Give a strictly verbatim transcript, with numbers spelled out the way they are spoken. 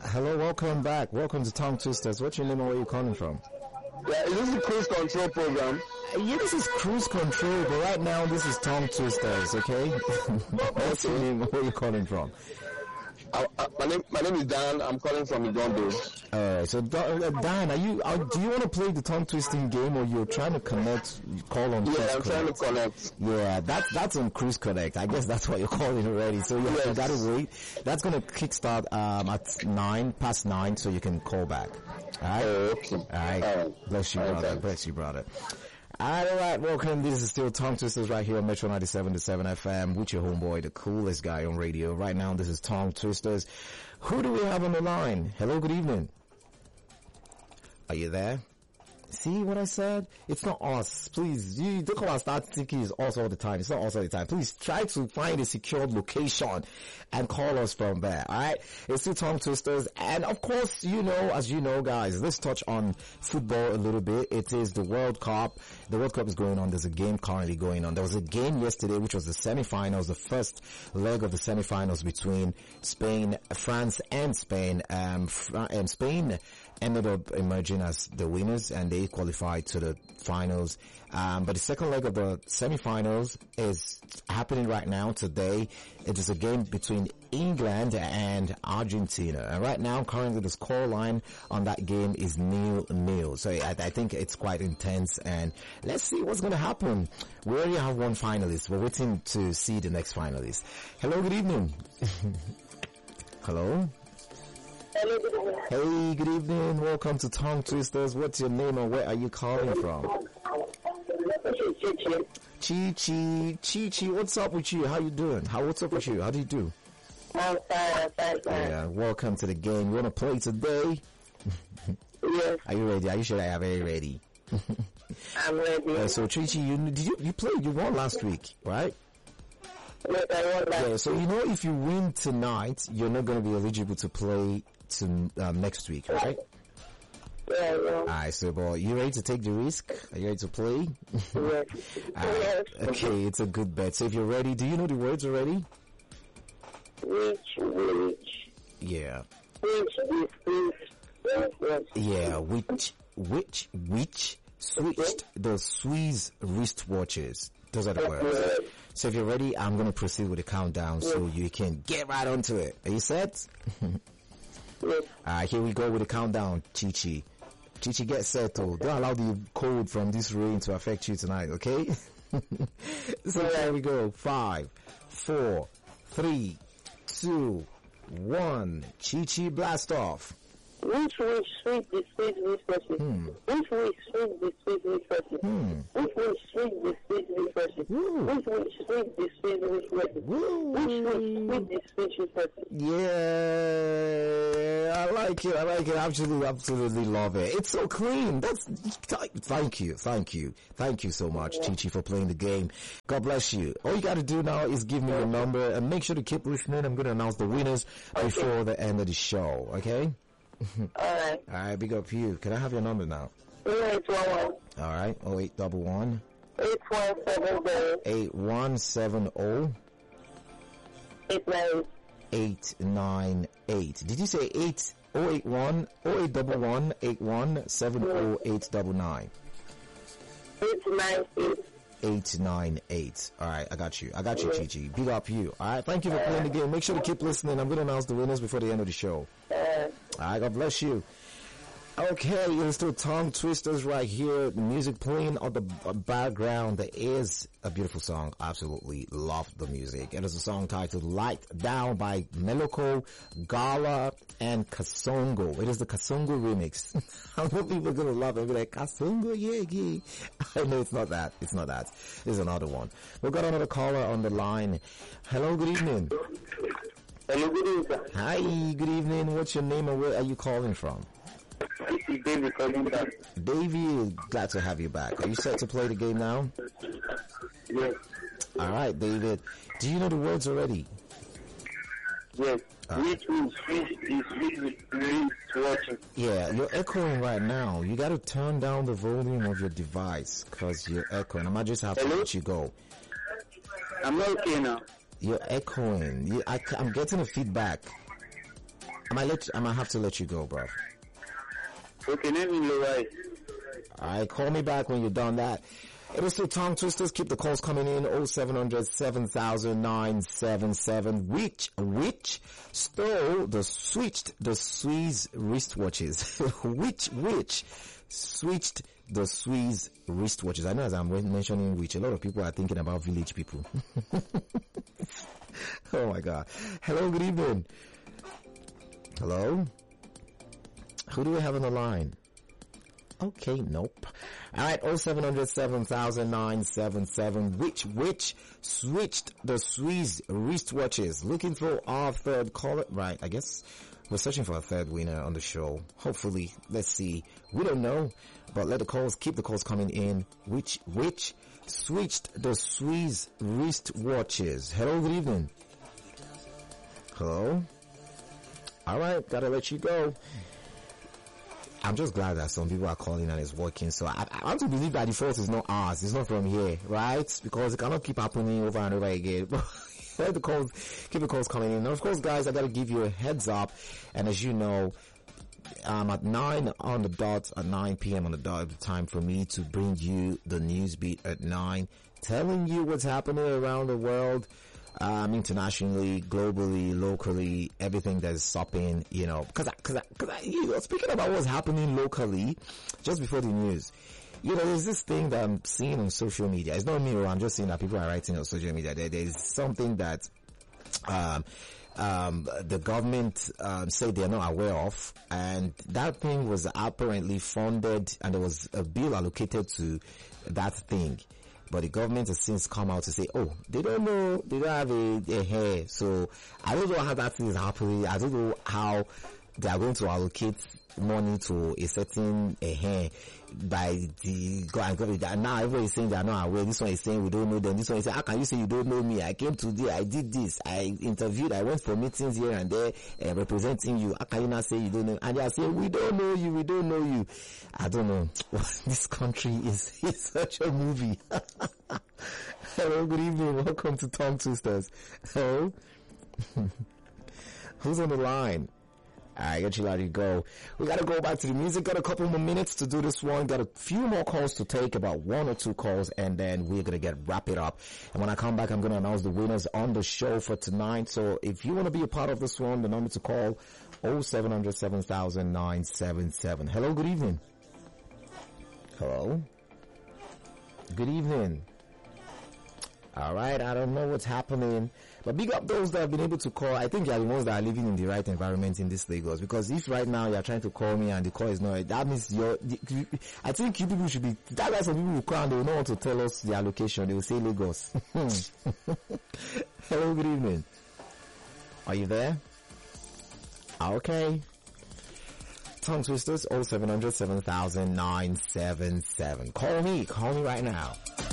Hello, welcome back. Welcome to Tongue Twisters. What's your name and where are you calling from? Yeah, is this a cruise control program? Yeah, this is cruise control, but right now this is Tongue Twisters, okay? What's your name and where are you calling from? Uh, uh, my name my name is Dan. I'm calling from Igondo. Alright, so uh, Dan, are you, are, do you want to play the tongue twisting game or you're trying to connect, call on Yeah, Cruise I'm trying to Connect? connect. Yeah, that, that's on Cruise Connect. I guess that's what you're calling already. So yeah, Yes. you gotta wait. That's gonna kickstart, um, at nine, past nine, so you can call back. Alright? Oh, okay. Alright. Alright. Bless you, Alright, brother. thanks. Bless you, brother. Alright, alright, welcome. This is still Tongue Twisters right here on Metro ninety-seven point seven F M with your homeboy, the coolest guy on radio. Right now, this is Tongue Twisters. Who do we have on the line? Hello, good evening. Are you there? See what I said? It's not us. Please, you don't come and start thinking it's us all the time. It's not us all the time. Please try to find a secured location and call us from there. Alright? It's still Tongue Twisters. And of course, you know, as you know, guys, let's touch on football a little bit. It is the World Cup. The World Cup is going on. There's a game currently going on. There was a game yesterday, which was the semifinals, the first leg of the semifinals between Spain, France, and Spain. Um, Fra- and Spain ended up emerging as the winners and they qualified to the finals. Um, but the second leg of the semifinals is happening right now today. It is a game between England and Argentina. And right now, currently the score line on that game is nil nil. So I, I think it's quite intense and let's see what's going to happen. We already have one finalist. We're waiting to see the next finalist. Hello, good evening. Hello? Hello, good evening. Hey, good evening. Welcome to Tongue Twisters. What's your name and where are you calling from? Chi Chi. Chi Chi, what's up with you? How you doing? How, what's up with you? How do you do? I'm fine, I'm fine, fine. Yeah, welcome to the game. You want to play today? Yes, Are you ready? Are you sure I are very ready? I'm ready. Uh, so Chi Chi, you, did you, you played, you won last week, right? Yes, I want that. Yeah, so you know if you win tonight, you're not going to be eligible to play to um, next week, right? Yeah, yeah. Alright, so boy, you ready to take the risk? Are you ready to play? Yes. Alright, Yes. okay, it's a good bet. So if you're ready, do you know the words already? Which, which, Yeah. which is this? Yes, yes. Yeah, which, which, which switched the Swiss wristwatches. Those are the words. So if you're ready, I'm going to proceed with the countdown so you can get right onto it. Are you set? Yes. Alright, here we go with the countdown, Chi Chi. Chi Chi, get settled. Don't allow the cold from this rain to affect you tonight, okay? So here we go. Five, four, three, two, one. Chi Chi, blast off. Which which sweet the sweet which person? Which which sweet the sweet which person? Which which sweet the sweet which person? Woo. Which which sweet the sweet which person? Woo. Which which sweet the sweet which person? Yeah, I like it. I like it. Absolutely, absolutely love it. It's so clean. That's thank you, thank you, thank you so much, Chi Chi, for playing the game. God bless you. All you got to do now is give me your number and make sure to keep listening. I'm going to announce the winners before the end of the show. Okay? Alright. All right, big up you. Can I have your number now? eight one one. All right, oh eight double one eight one seven zero. eight one seven zero eight nine. eight nine eight. Did you say eight oh eight one oh eight double one eight one seven oh eight double nine? eight nine eight. eight nine eight. Alright, I got you. I got you, Chi Chi. Big up you. Alright, thank you for playing the game. Make sure to keep listening. I'm going to announce the winners before the end of the show. Alright, God bless you. Okay, it's still Tongue Twisters right here. The music playing on the b- background. There is a beautiful song. Absolutely love the music. It is a song titled Light Down by Meloko, Gala, and Kasongo. It is the Kasongo remix. I know people are going to love it. Be like, Kasongo, yeah, yeah. I know it's not that. It's not that. It's another one. We've got another caller on the line. Hello, good evening. Hello, good evening, sir. Hi, good evening. What's your name and where are you calling from? This is David calling back. Davey, glad to have you back. Are you set to play the game now? Yes. Alright, David. Do you know the words already? Yes. Ah. Which is which is which is please watching. Yeah, you're echoing right now. You gotta turn down the volume of your device because you're echoing. I might just have to Hello? let you go. I'm not okay now. You're echoing. You, I, am getting a feedback. I might let, I might have to let you go, bro. Okay, let me know why. Alright, call me back when you're done that. It is still Tongue Twisters. Keep the calls coming in. oh seven hundred, seven thousand, nine seven seven. Which, which stole the switched the Swiss wristwatches? which, which switched the Swiss wristwatches? I know as I'm mentioning which, a lot of people are thinking about village people. Oh my God. Hello, good evening. Hello? Who do we have on the line? Okay, nope. Alright, oh seven hundred, seven thousand, nine seven seven. Which, which switched the Swiss wristwatches? Looking for our third caller. Right, I guess we're searching for a third winner on the show. Hopefully, let's see. We don't know, but let the calls, keep the calls coming in. Which, which switched the Swiss wristwatches? Hello, good evening. Hello? Alright, gotta let you go. I'm just glad that some people are calling and it's working. So I, I want to believe that the fault is not ours. It's not from here, right? Because it cannot keep happening over and over again. Let the calls, keep the calls coming in. And of course, guys, I gotta give you a heads up. And as you know, um, at nine on the dot, at nine p.m. on the dot, time for me to bring you the news beat at nine, telling you what's happening around the world. Um, internationally, globally, locally, everything that's stopping, you know, cause I, cause I, cause I, you know, speaking about what's happening locally, just before the news, you know, there's this thing that I'm seeing on social media. It's not me, or I'm just seeing that people are writing on social media. There, there's something that, um, um, the government, um, say they're not aware of, and that thing was apparently funded, and there was a bill allocated to that thing. But the government has since come out to say, oh, they don't know, they don't have a, a hair. So I don't know how that thing is happening. I don't know how they are going to allocate money to a certain a hair by the government. And now everybody is saying they are not aware. This one is saying we don't know them. This one is saying, how can you say you don't know me? I came today, I did this, I interviewed, I went for meetings here and there, uh, representing you. How can you not say you don't know? And they are saying, we don't know you, we don't know you. I don't know. This country is, is such a movie. Hello, good evening. Welcome to Tongue Twisters. Hello? Who's on the line? Alright, get you let you go. We gotta go back to the music. Got a couple more minutes to do this one. Got a few more calls to take, about one or two calls, and then we're gonna get wrap it up. And when I come back, I'm gonna announce the winners on the show for tonight. So if you wanna be a part of this one, the number to call oh seven hundred, seven thousand, nine seven seven. Hello, good evening. Hello? Good evening. Alright, I don't know what's happening, but big up those that have been able to call. I think you are the ones that are living in the right environment in this Lagos, because if right now you are trying to call me and the call is not, that means you're, I think you people should be, that's why some people will call and they will not want to tell us their location. They will say Lagos. Hello, good evening. Are you there? Okay. Tongue Twisters, oh seven hundred, seven thousand, nine seven seven. Call me, call me right now.